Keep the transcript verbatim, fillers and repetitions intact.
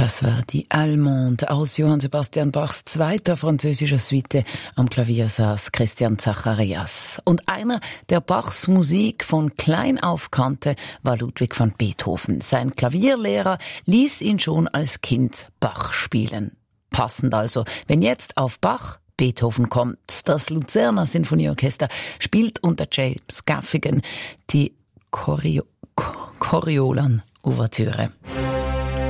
Das war die Allemande aus Johann Sebastian Bachs zweiter französischer Suite. Am Klavier saß Christian Zacharias. Und einer, der Bachs Musik von klein auf kannte, war Ludwig van Beethoven. Sein Klavierlehrer ließ ihn schon als Kind Bach spielen. Passend also, wenn jetzt auf Bach Beethoven kommt. Das Luzerner Sinfonieorchester spielt unter James Gaffigan die Chorio- Coriolan-Ouvertüre.